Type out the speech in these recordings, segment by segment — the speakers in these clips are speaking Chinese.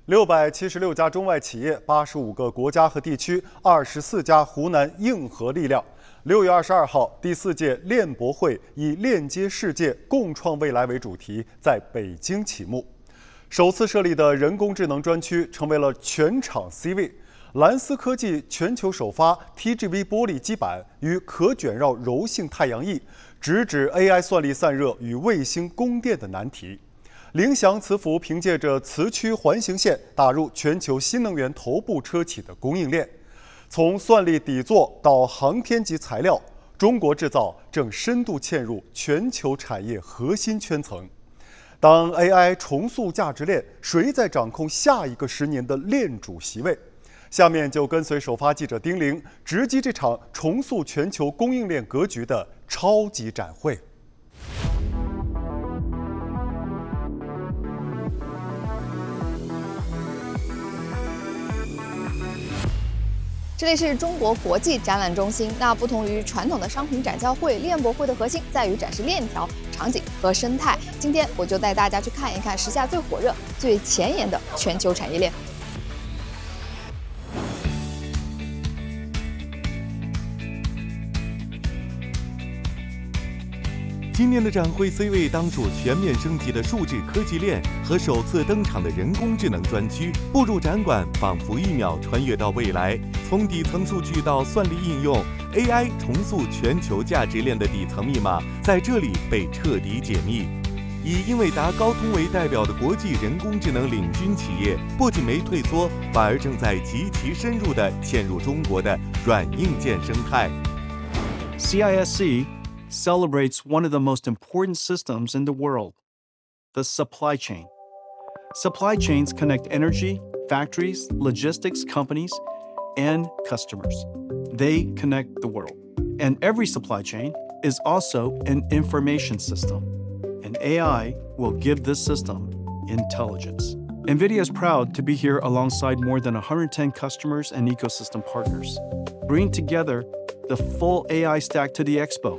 676家中外企业、85个国家和地区、24家湖南硬核力量。6月22号，第4届链博会以“链接世界，共创未来”为主题，在北京启幕。首次设立的人工智能专区成为了全场 C 位。蓝思科技全球首发 TGV 玻璃基板与可卷绕柔性太阳翼，直指 AI 算力散热与卫星供电的难题。凌翔磁浮凭借着磁驱环形线打入全球新能源头部车企的供应链。从算力底座到航天级材料，中国制造正深度嵌入全球产业核心圈层。当 AI 重塑价值链，谁在掌控下一个10年的链主席位？下面就跟随首发记者丁玲，直击这场重塑全球供应链格局的超级展会。 这里是中国国际展览中心。那不同于传统的商品展销会，链博会的核心在于展示链条、场景和生态。今天我就带大家去看一看时下最火热、最前沿的全球产业链。 今年的展会 C 位当属全面升级的数字科技链和首次登场的人工智能专区。步入展馆，仿佛1秒穿越到未来。从底层数据到算力应用 ，AI 重塑全球价值链的底层密码在这里被彻底解密。以英伟达、高通为代表的国际人工智能领军企业，不仅没退缩，反而正在极其深入地嵌入中国的软硬件生态。 CISC celebrates one of the most important systems in the world, the supply chain. Supply chains connect energy, factories, logistics companies, and customers. They connect the world. And every supply chain is also an information system. And AI will give this system intelligence. NVIDIA is proud to be here alongside more than 110 customers and ecosystem partners, bringing together the full AI stack to the expo.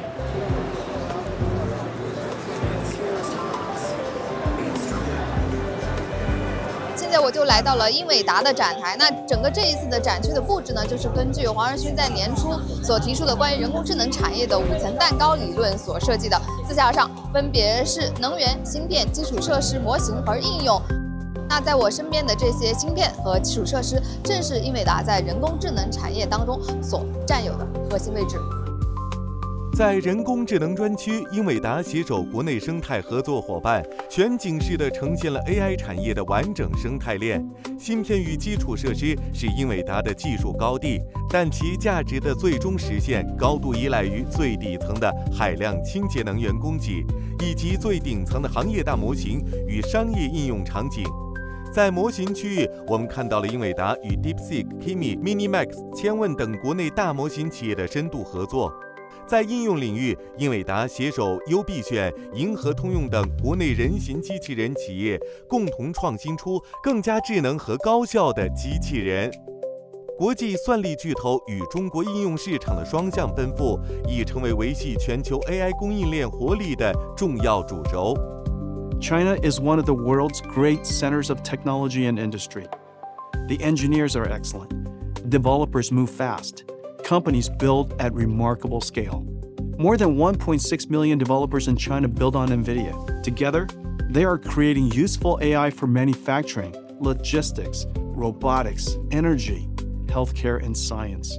现在我就来到了英伟达的展台。那整个这一次的展区的布置呢，就是根据黄仁勋在年初所提出的关于人工智能产业的5层蛋糕理论所设计的。4下上分别是能源、芯片、基础设施、模型和应用。那在我身边的这些芯片和基础设施，正是英伟达在人工智能产业当中所占有的核心位置。 在人工智能专区，英伟达携手国内生态合作伙伴，全景式地呈现了 AI 产业的完整生态链。芯片与基础设施是英伟达的技术高地，但其价值的最终实现高度依赖于最底层的海量清洁能源供给，以及最顶层的行业大模型与商业应用场景。在模型区域，我们看到了英伟达与 DeepSeek、Kimi、Minimax、千问等国内大模型企业的深度合作。在应用领域，英伟达携手优必选、银河通用等国内人形机器人企业，共同创新出更加智能和高效的机器人。国际算力巨头与中国应用市场的双向奔赴，已成为维系全球 AI 供应链活力的重要主轴。 China is one of the world's great centers of technology and industry. The engineers are excellent. Developers move fast. Companies build at remarkable scale. More than 1.6 million developers in China build on NVIDIA. Together, they are creating useful AI for manufacturing, logistics, robotics, energy, healthcare, and science.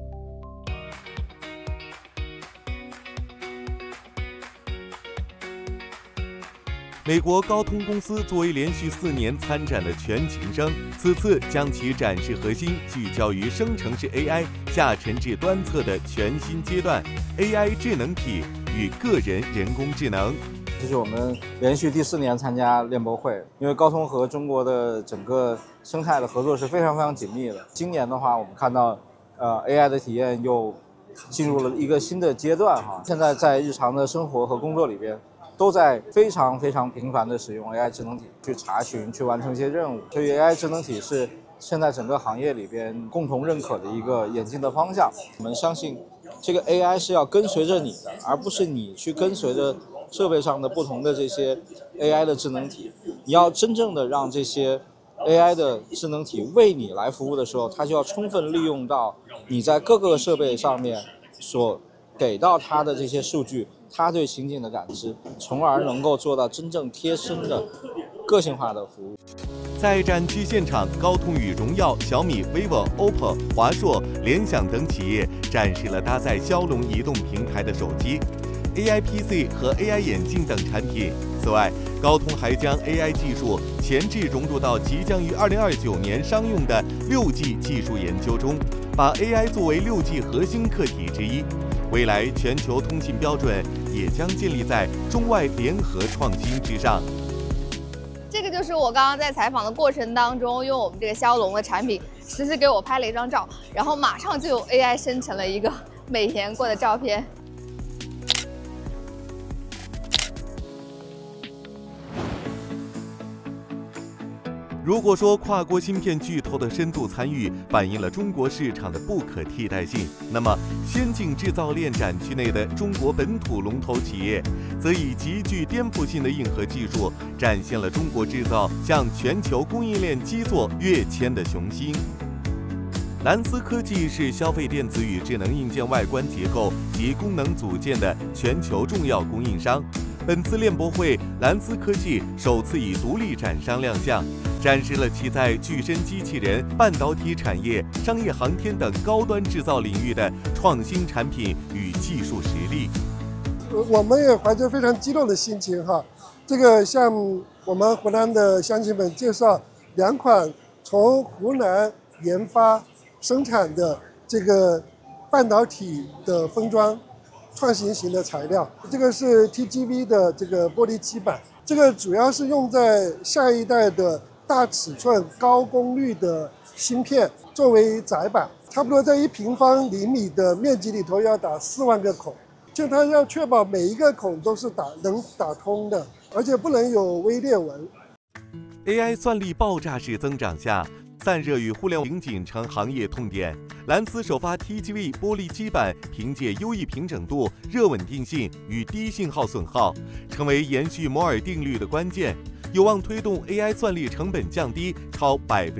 美国高通公司作为连续4年参展的全勤生，此次将其展示核心聚焦于生成式 AI 下沉至端侧的全新阶段 ，AI 智能体与个人人工智能。 这是我们连续第4年参加链博会，因为高通和中国的整个生态的合作是非常非常紧密的。今年的话，我们看到AI 的体验又进入了一个新的阶段哈。现在在日常的生活和工作里边，都在非常非常频繁的使用 AI 智能体去查询、去完成一些任务，所以 AI 智能体是现在整个行业里边共同认可的一个演进的方向。我们相信这个 AI 是要跟随着你的，而不是你去跟随着设备上的不同的这些 AI 的智能体。你要真正的让这些 AI 的智能体为你来服务的时候，它就要充分利用到你在各个设备上面所给到它的这些数据，它对情景的感知，从而能够做到真正贴身的个性化的服务。 在展区现场，高通与荣耀、小米、vivo、OPPO、华硕、联想等企业展示了搭载骁龙移动平台的手机、AI PC 和 AI 眼镜等产品。此外，高通还将 AI 技术前置融入到即将于2029年商用的6G 技术研究中，把 AI 作为6G 核心课题之一。未来全球通信标准也将建立在中外联合创新之上。 这个就是我刚刚在采访的过程当中，用我们这个骁龙的产品，实时给我拍了一张照，然后马上就用 AI 生成了一个美颜过的照片。 如果说跨国芯片巨头的深度参与反映了中国市场的不可替代性，那么先进制造链展区内的中国本土龙头企业，则以极具颠覆性的硬核技术，展现了中国制造向全球供应链基座跃迁的雄心。蓝思科技是消费电子与智能硬件外观结构及功能组件的全球重要供应商。本次链博会，蓝思科技首次以独立展商亮相，展示了其在具身机器人、半导体产业、商业航天等高端制造领域的创新产品与技术实力。 我们也怀着非常激动的心情哈，这个向我们湖南的乡亲们介绍2款从湖南研发生产的这个半导体的封装创新型的材料。这个是 TGV 的这个玻璃基板，这个主要是用在下一代的大尺寸高功率的芯片作为载板，差不多在1平方厘米的面积里头要打4万个孔，就它要确保每一个孔都是能打通的，而且不能有微裂纹。 AI 算力爆炸式增长下，散热与互联网瓶颈成行业痛点。蓝思首发 TGV 玻璃基板，凭借优异平整度、热稳定性与低信号损耗，成为延续摩尔定律的关键，有望推动 AI 算力成本降低超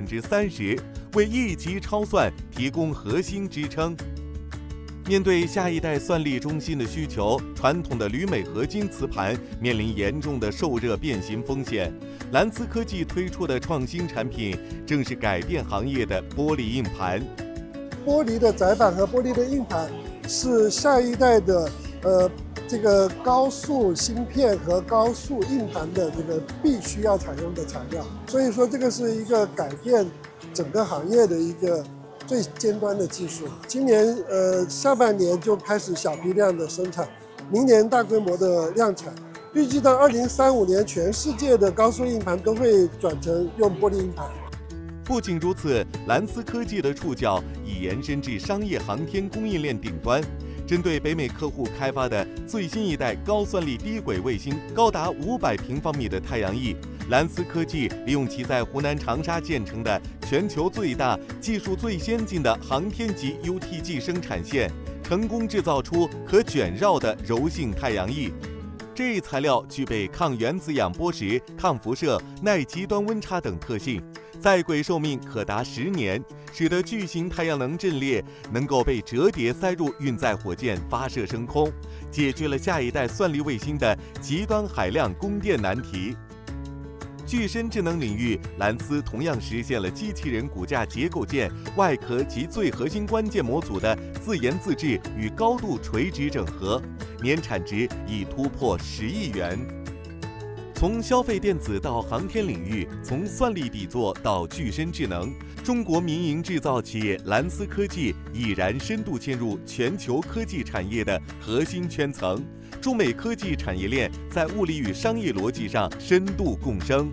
30%，为1级超算提供核心支撑。面对下一代算力中心的需求，传统的铝镁合金磁盘面临严重的受热变形风险。蓝思科技推出的创新产品，正是改变行业的玻璃硬盘。 玻璃的载板和玻璃的硬盘是下一代的这个高速芯片和高速硬盘的这个必须要采用的材料，所以说这个是一个改变整个行业的一个最尖端的技术。今年下半年就开始小批量的生产，明年大规模的量产，预计到2035年，全世界的高速硬盘都会转成用玻璃硬盘。 不仅如此，蓝思科技的触角已延伸至商业航天供应链顶端。针对北美客户开发的最新一代高算力低轨卫星，高达500平方米的太阳翼，蓝思科技利用其在湖南长沙建成的全球最大、技术最先进的航天级 UTG 生产线，成功制造出可卷绕的柔性太阳翼。这一材料具备抗原子氧波时、抗辐射、耐极端温差等特性，在轨寿命可达10年，使得巨型太阳能阵列能够被折叠塞入运载火箭发射升空，解决了下一代算力卫星的极端海量供电难题。具身智能领域，蓝思同样实现了机器人骨架结构件、外壳及最核心关键模组的自研自制与高度垂直整合，年产值已突破10亿元。从消费电子到航天领域，从算力底座到具身智能，中国民营制造企业蓝思科技已然深度嵌入全球科技产业的核心圈层，中美科技产业链在物理与商业逻辑上深度共生。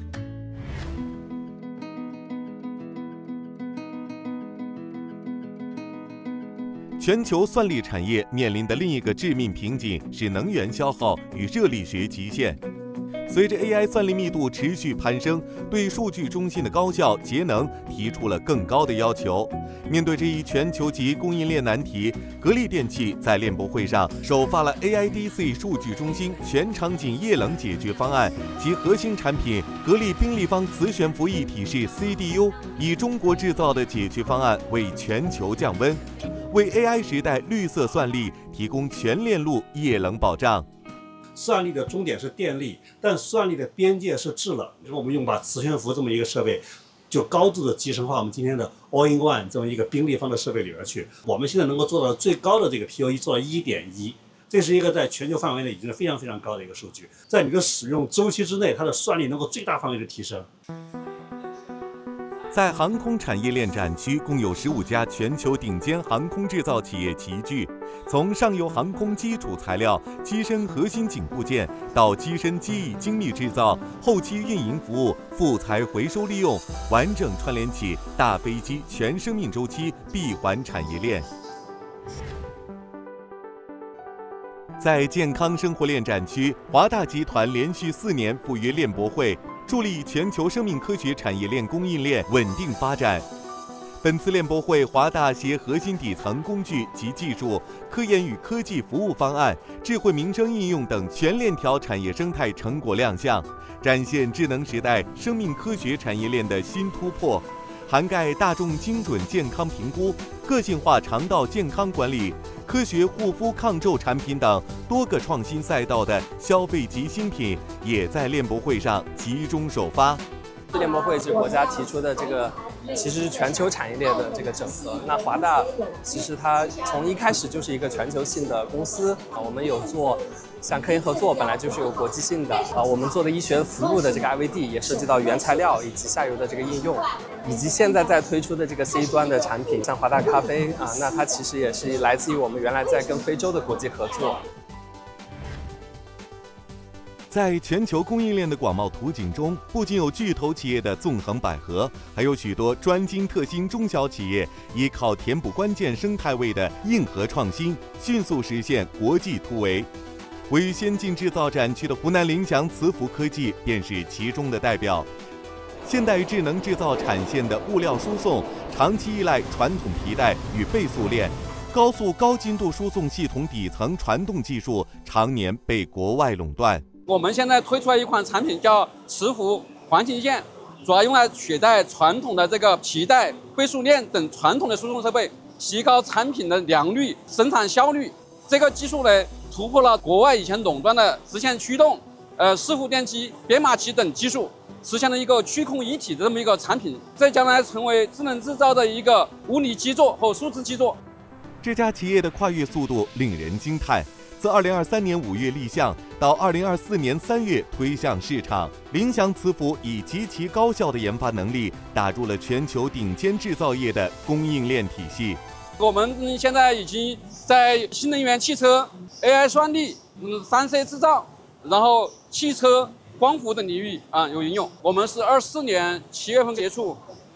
全球算力产业面临的另一个致命瓶颈是能源消耗与热力学极限。 随着 AI 算力密度持续攀升，对数据中心的高效节能提出了更高的要求。面对这一全球级供应链难题，格力电器在链博会上首发了 AIDC 数据中心全场景液冷解决方案，其核心产品格力宾利方磁悬浮一体式 CDU， 以中国制造的解决方案为全球降温，为 AI 时代绿色算力提供全链路液冷保障。 算力的终点是电力，但算力的边界是制冷。就是我们用把磁悬浮这么一个设备，就高度的集成化我们今天的 All in One 这么一个宾利方的设备里边去。我们现在能够做到最高的这个 PoE 做到 1.1， 这是一个在全球范围内已经是非常非常高的一个数据。在你的使用周期之内，它的算力能够最大范围的提升。 在航空产业链展区，共有15家全球顶尖航空制造企业齐聚。从上游航空基础材料、机身核心颈部件到机身机翼精密制造、后期运营服务、复材回收利用，完整串联起大飞机全生命周期闭环产业链。在健康生活链展区，华大集团连续4年赴约链博会，助力全球生命科学产业链供应链稳定发展。本次链博会，华大携核心底层工具及技术、科研与科技服务方案、智慧民生应用等全链条产业生态成果亮相，展现智能时代生命科学产业链的新突破，涵盖大众精准健康评估、个性化肠道健康管理、科学护肤抗皱产品等多个创新赛道的消费级新品，也在链博会上集中首发。 链博会是国家提出的这个，其实是全球产业链的这个整合。那华大其实它从一开始就是一个全球性的公司啊，我们有做像科研合作，本来就是有国际性的啊，我们做的医学服务的这个 IVD 也涉及到原材料以及下游的这个应用，以及现在在推出的这个 C 端的产品，像华大咖啡啊，那它其实也是来自于我们原来在跟非洲的国际合作。 在全球供应链的广袤图景中，不仅有巨头企业的纵横捭阖，还有许多专精特新中小企业依靠填补关键生态位的硬核创新，迅速实现国际突围。位于先进制造展区的湖南凌翔磁浮科技便是其中的代表。现代智能制造产线的物料输送长期依赖传统皮带与倍速链，高速高精度输送系统底层传动技术常年被国外垄断。 我们现在推出来一款产品叫磁浮环形线，主要用来取代传统的这个皮带、倍速链等传统的输送设备，提高产品的良率、生产效率。这个技术呢，突破了国外以前垄断的直线驱动、伺服电机、编码器等技术，实现了一个区控一体的这么一个产品，这将来成为智能制造的一个物理基座和数字基座。 这家企业的跨越速度令人惊叹。自2023年5月立项到2024年3月推向市场，凌翔磁浮以极其高效的研发能力，打入了全球顶尖制造业的供应链体系。 我们现在已经在新能源汽车、AI 算力、3C 制造，然后汽车、光伏等领域有应用。我们是24年7月份接触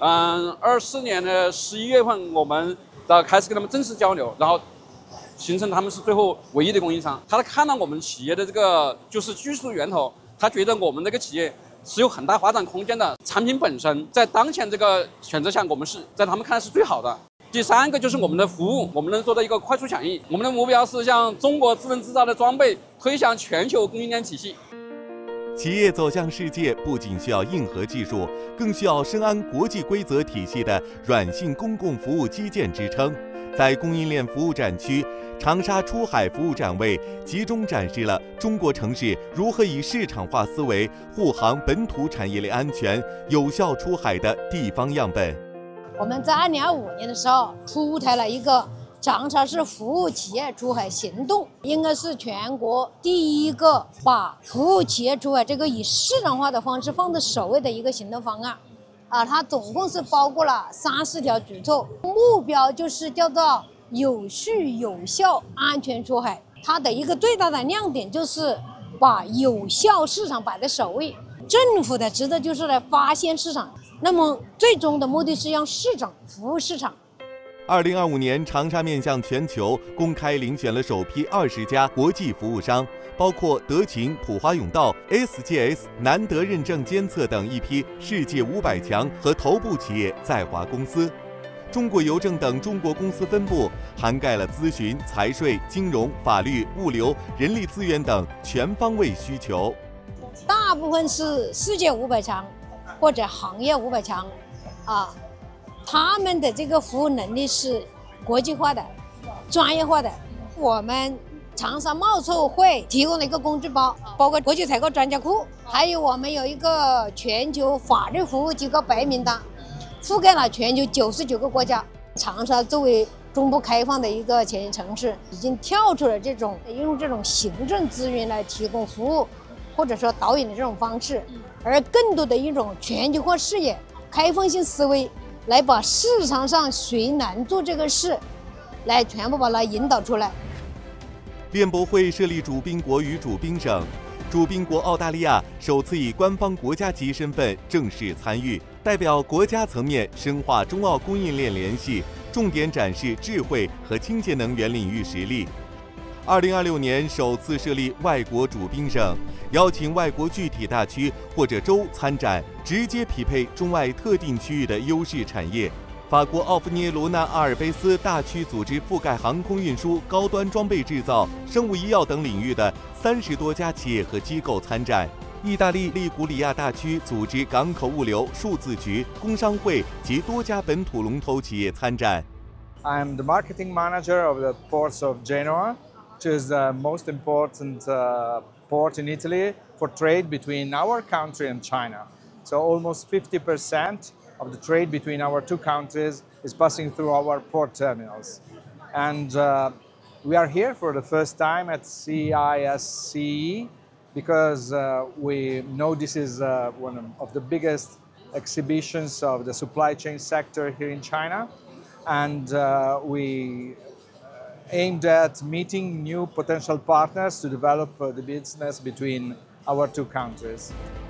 ，24年的11月份我们开始跟他们正式交流，然后形成他们是最后唯一的供应商。他看到我们企业的这个就是技术源头，他觉得我们这个企业是有很大发展空间的。产品本身在当前这个选择下，我们是在他们看来是最好的。第三个就是我们的服务，我们能做到一个快速响应。我们的目标是将中国智能制造的装备推向全球供应链体系。 企业走向世界不仅需要硬核技术，更需要深谙国际规则体系的软性公共服务基建支撑。在供应链服务展区，长沙出海服务展位集中展示了中国城市如何以市场化思维护航本土产业链安全、有效出海的地方样本。 我们在2025年的时候出台了一个长沙市服务企业出海行动，应该是全国第一个把服务企业出海这个以市场化的方式放在首位的一个行动方案。它总共是包括了30条举措，目标就是叫做有序、有效、安全出海。它的一个最大的亮点就是把有效市场摆在首位。政府的职责就是来发现市场，那么最终的目的是让市场服务市场。 2025年，长沙面向全球公开遴选了首批20家国际服务商，包括德勤、普华永道、SGS、南德认证监测等一批世界500强和头部企业在华公司。中国邮政等中国公司分部涵盖了咨询、财税、金融、法律、物流、人力资源等全方位需求。 大部分是世界500强或者行业500强啊。他们的这个服务能力是国际化的、专业化的。我们长沙贸促会提供了一个工具包，包括国际采购专家库，还有我们有一个全球法律服务机构白名单，覆盖了全球99个国家。长沙作为中部开放的一个前沿城市，已经跳出了这种用这种行政资源来提供服务，或者说导引的这种方式，而更多的一种全球化视野、开放性思维。来把市场上谁能做这个事，来全部把它引导出来。 联博会设立主宾国与主宾省，主宾国澳大利亚首次以官方国家级身份正式参与，代表国家层面深化中澳供应链联系，重点展示智慧和清洁能源领域实力。2026年首次设立外国主宾省，邀请外国具体大区或者州参展，直接匹配中外特定区域的优势产业。法国奥夫涅罗纳阿尔卑斯大区组织覆盖航空运输、高端装备制造、生物医药等领域的30多家企业和机构参展。意大利利古里亚大区组织港口物流、数字局、工商会及多家本土龙头企业参展。 I'm the marketing manager of the ports of Genoa.Which is the most important port in Italy for trade between our country and China. So almost 50% of the trade between our two countries is passing through our port terminals. And we are here for the first time at CISCE because we know this is one of the biggest exhibitions of the supply chain sector here in China. And we aimed at meeting new potential partners to develop the business between our two countries.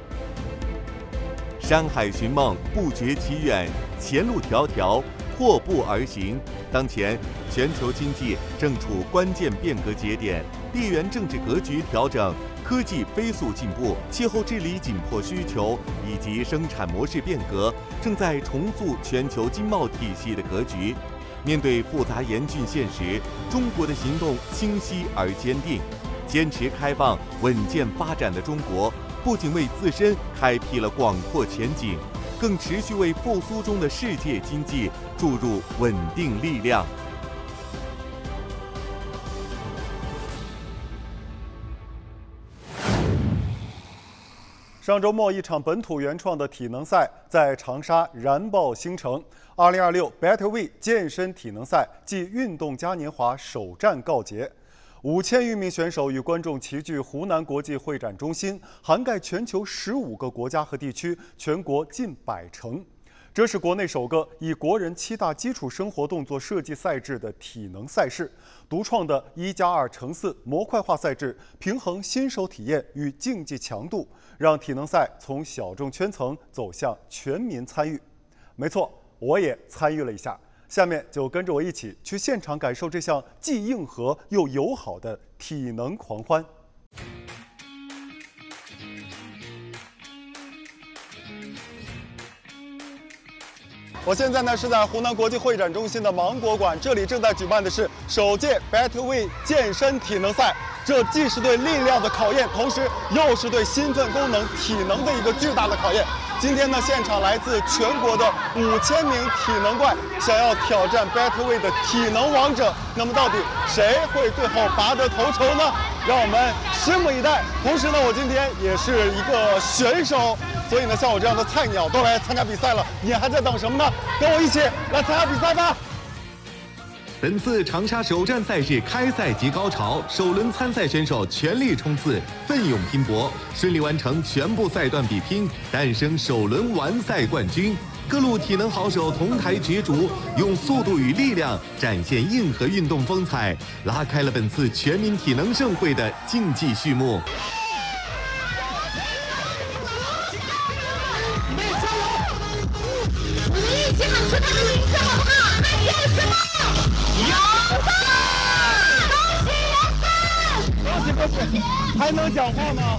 山海寻梦，不觉其远，前路迢迢，迫步而行。当前，全球经济正处关键变革节点，地缘政治格局调整，科技飞速进步，气候治理紧迫需求以及生产模式变革，正在重塑全球经贸体系的格局。面对复杂严峻现实，中国的行动清晰而坚定。坚持开放、稳健发展的中国，不仅为自身开辟了广阔前景，更持续为复苏中的世界经济注入稳定力量。 上周末，一场本土原创的体能赛在长沙燃爆星城。2026 Better Way 健身体能赛暨运动嘉年华首战告捷，5000余名选手与观众齐聚湖南国际会展中心，涵盖全球15个国家和地区，全国近100城。这是国内首个以国人7大基础生活动作设计赛制的体能赛事，独创的1+2×4模块化赛制，平衡新手体验与竞技强度，让体能赛从小众圈层走向全民参与。没错，我也参与了一下。下面就跟着我一起去现场感受这项既硬核又友好的体能狂欢。我现在呢是在湖南国际会展中心的芒果馆，这里正在举办的是首届 Better Way 健身体能赛。这既是对力量的考验，同时又是对心肺功能、体能的一个巨大的考验。今天呢，现场来自全国的5000名体能怪想要挑战 Better Way 的体能王者。那么到底谁会最后拔得头筹呢？让我们拭目以待。同时呢，我今天也是一个选手。所以呢，像我这样的菜鸟都来参加比赛了，你还在等什么呢？跟我一起来参加比赛吧！ 本次长沙首战赛事开赛即高潮，首轮参赛选手全力冲刺，奋勇拼搏，顺利完成全部赛段比拼，诞生首轮完赛冠军。各路体能好手同台角逐，用速度与力量展现硬核运动风采，拉开了本次全民体能盛会的竞技序幕。 一起喊出他的名字好不好？ 恭喜！还能讲话吗？